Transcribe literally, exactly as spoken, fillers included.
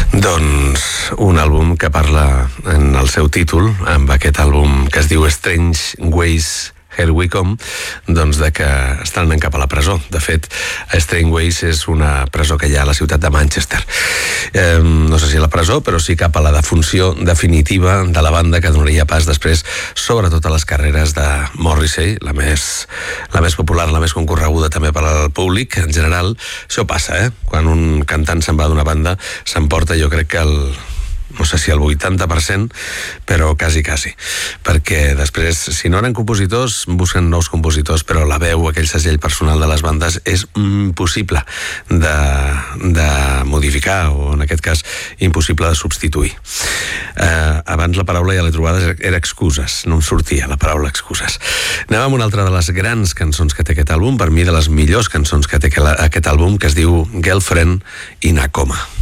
Doncs un àlbum que parla en el seu títol, amb aquest àlbum que es diu Strange Ways, Here We Come, doncs de que estan anant cap a la presó. De fet, Strange Ways és una presó que hi ha a la ciutat de Manchester. Eh, no sé si a la presó, però sí cap a la defunció definitiva de la banda que donaria pas després, sobretot a les carreres de Morrissey, la més, la més popular, la més concorreguda també per al públic en general. Això passa, eh? Quan un cantant se'n va d'una banda, s'emporta, jo crec que el... no sé si el vuitanta per cent, però quasi, quasi. Perquè després, si no eren compositors, busquen nous compositors, però la veu, aquell segell personal de les bandes, és impossible de, de modificar, o en aquest cas, impossible de substituir. Eh, abans la paraula ja l'he trobada, era excuses, no em sortia la paraula excuses. Anem amb una altra de les grans cançons que té aquest àlbum, per mi de les millors cançons que té aquest àlbum, que es diu Girlfriend in a Coma.